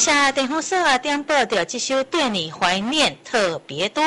下电风扇啊，点播着这首对你怀念特别多。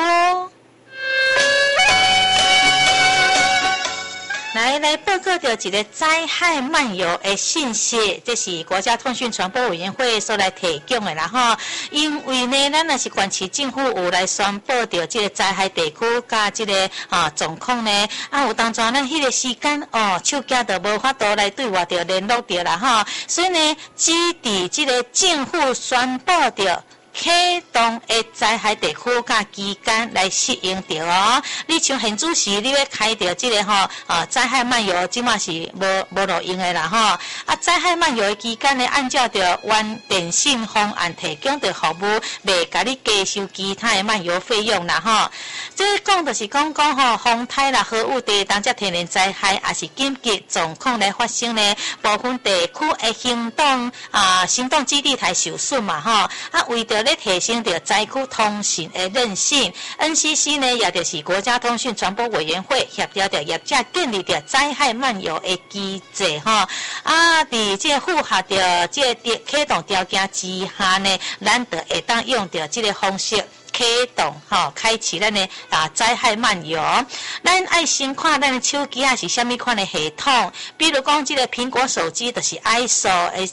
来报告着一个灾害漫游的信息，这是国家通讯传播委员会所来提供的啦吼。因为呢，咱也是县市政府有来宣布着这个灾害地区甲这个状况呢，有当初咱迄个时间手机都无法度来对外着联络着啦吼，所以呢，只伫这个政府宣布着启动的灾害地区甲期间来适应着哦。你像现主时你要开着这个灾害漫游，即马是无路用的啦吼。灾害漫游的期间呢，按照着原电信方案提供的服务，袂甲你加收其他的漫游费用啦吼。这讲就是讲风台啦、豪雨地当这天然灾害，也是紧急状况来发生呢，部分地区的行动基地台受损嘛吼。为着咧提升着灾区通讯的韧性 ，NCC 呢也就是国家通讯传播委员会协调着业者建立着灾害漫游的机制吼。伫这符合着这启动条件之下呢，咱就会当用着这个方式。启动开启咱的灾害漫游，咱爱先看咱的手机是什么款的系统，比如讲这个苹果手机就是 iOS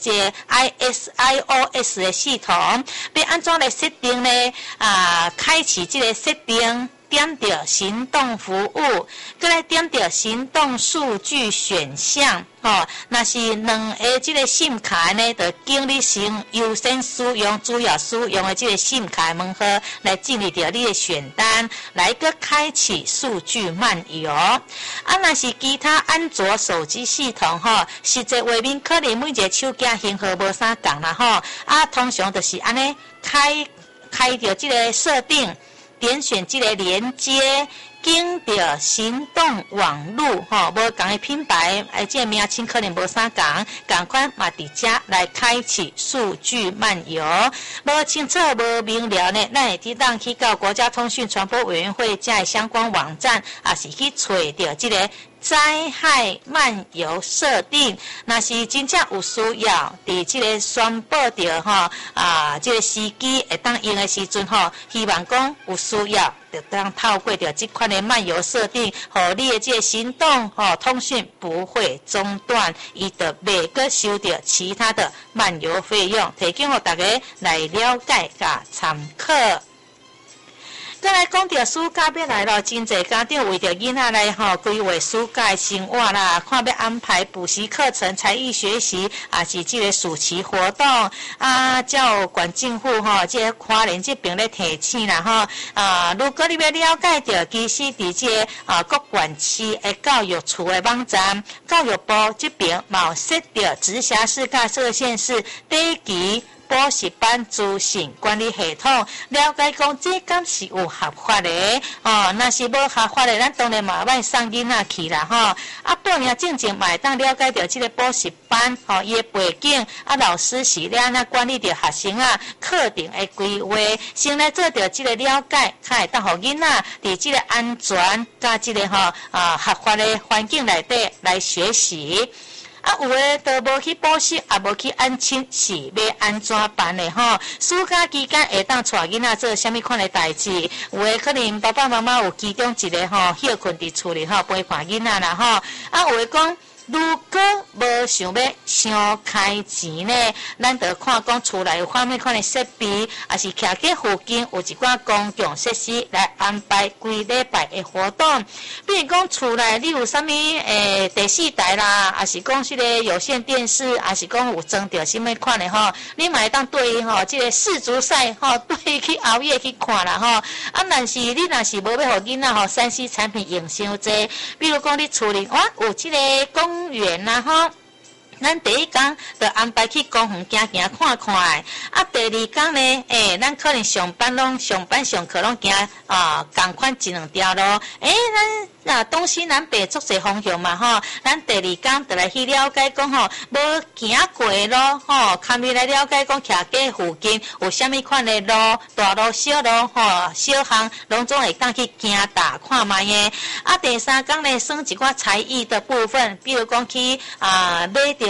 的系统，要安怎来设定呢？开启这个设定。点着行动服务，再来点着行动数据选项，那是两个这个 SIM 卡呢，就经你先优先使用、主要使用的这个 SIM 卡门号来进入到你的选单，来个开启数据漫游。那是其他安卓手机系统实际画面可能每一个手机型号无啥共啦通常就是安尼开着这个设定。点选这个连接，经着行动网络无共的品牌，这个名称可能无啥共款嘛伫遮来开启数据漫游。无清楚无明了呢，咱会得当去到国家通讯传播委员会遮的相关网站，也是去找到这个。灾害漫游设定，那是真正有需要，伫这个宣布着这个时机会当用的时阵希望讲有需要，就当透过着这款的漫游设定，互你的这个行动通讯不会中断，伊就袂个收到其他的漫游费用，提供互大家来了解甲参考。再来讲到暑假要来了，真侪家长为着囡仔来规划暑假的生活啦，看要安排补习课程、才艺学习，是这个暑期活动照县政府这个花莲这边咧提醒啦如果你要了解到，其实伫这各县市的教育处的网站，教育部这边嘛设到直辖市甲各县市第一期。补习班资讯管理系统，了解讲这敢是有合法的若是无合法的，咱当然嘛莫送囡仔去啦报名正嘛会当了解到这个补习班伊的背景老师是咧安怎管理着学生课程的规划，先来做着这个了解，才会当互囡仔伫这个安全甲这个合法的环境内底来学习。有的都无去补习，也无去安亲，是要安怎办的暑假期间会当带囡仔做什么款的代志？有的可能爸爸妈妈有其中一个休困伫厝里陪伴囡仔啦有的讲。如果无想要伤开钱呢，咱就看讲厝内有啥物款的设备，也是徛喺附近有一寡公共设施来安排规礼拜的活动。比如讲厝内你有啥物第四台啦，也是讲这个有线电视，也是讲有装着什么款的你嘛会当对这个世足赛对去熬夜去看啦但是你若是无要互囡仔3C 产品用伤济，比如讲你厝里有这个公园啦咱第一天就安排去公园行行看看第二天呢咱可能上班上课拢行同款一两条路咱东西南北足侪方向嘛咱第二天就来去了解讲无行过咯看你来了解讲徛喺附近有啥物款的路，大路小路小巷拢总会当去行踏看卖的第三天呢算一寡才艺的部分，比如讲去买着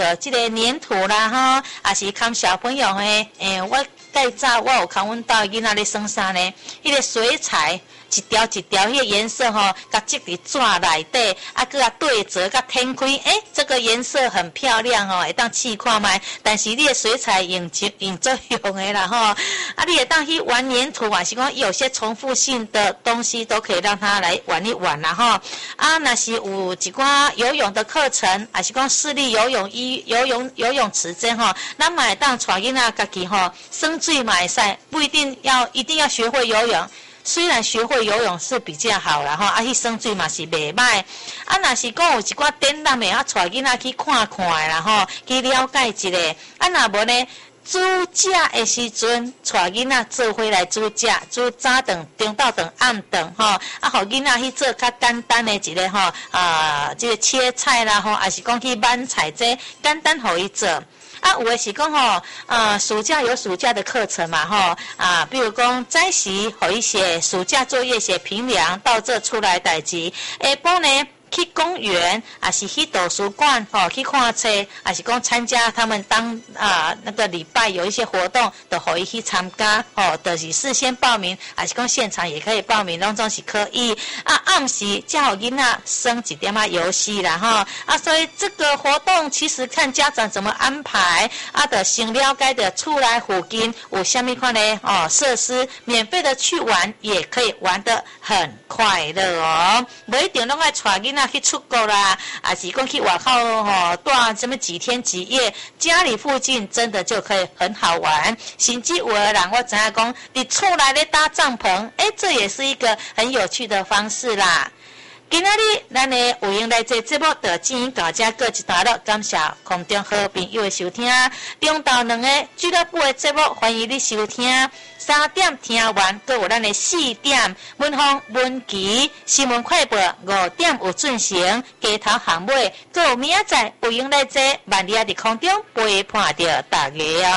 到这个粘土啦吼，也是看小朋友诶，我介早我有看阮兜囡仔咧耍啥呢？迄个水彩。一条一条迄个颜色吼，甲积伫纸内底，啊，佮对折，甲天开，这个颜色很漂亮哦，会当试看卖。但是你的水彩用作用的啦吼，啊，你会当去玩粘土啊，是讲有些重复性的东西都可以让他来玩一玩啦吼。啊，若是有一寡游泳的课程，还是讲私立游泳池这吼，咱嘛会当带囡仔家己吼，耍水嘛会使，不一定要学会游泳。虽然学会游泳是比较好啦吼，啊去耍水嘛是袂歹。啊，若是讲有一寡展览的，啊带囡仔去看看的啦吼，去了解一下。啊，若无呢，煮食的时阵，带囡仔做伙来煮食，煮早顿、中昼顿、暗顿吼，啊，互囡仔去做较简单的一个吼，这个切菜啦吼，还是讲去焖菜这简单互伊做。啊，有的是讲吼，暑假有暑假的课程嘛吼，比如讲早时互伊写暑假作业，写评量，到这出来代志，下晡呢去公园，还是去图书馆吼去看册，还是讲参加他们当那个礼拜有一些活动，就互伊去参加吼，就是事先报名，还是讲现场也可以报名，拢总是可以。暗时才互囡仔耍一点游戏啦吼，所以这个活动其实看家长怎么安排，就先了解的厝内附近有啥物款的设施，免费的去玩也可以玩得很快乐哦，不一定拢爱带囡仔去出国啦，还是讲去外口住什么几天几夜，家里附近真的就可以很好玩。甚至有的人我知影讲，你厝内咧搭帐篷，这也是一个很有趣的方式啦。今仔日咱的有闲来这节目就进行到这告一段落，感谢空中好朋友的收听。中昼2个俱乐部的节目，欢迎你收听。3点听完，搁有咱的4点文风文琪新闻快报，5点有进行街头巷尾，搁有明仔载有闲来这万里在空中陪伴着大家哦。